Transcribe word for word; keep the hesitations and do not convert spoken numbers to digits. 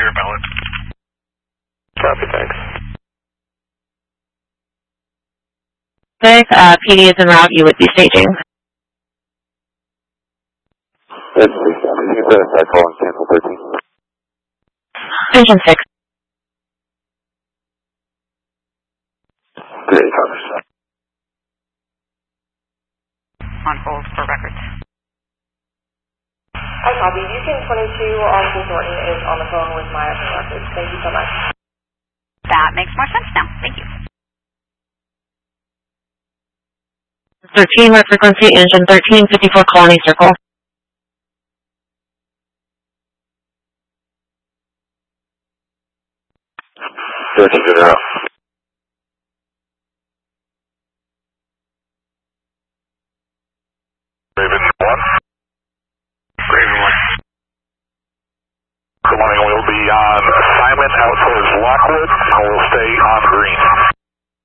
clear, Ballard. Copy, thanks. Six, uh, P D is en route, you would be staging. It's six, you can verify call and cancel thirteen. Engine six. Great, copy. On hold for records. Hi, copy. Houston twenty-two, Officer Thornton is on the phone with my records. Thank you so much. That makes more sense now. Thank you. thirteen, what frequency? Engine thirteen, fifty-four Colony Circle. thirteen, good enough. Raven one. Raven one. Good morning, we'll be on assignment out towards Lockwood, and we'll stay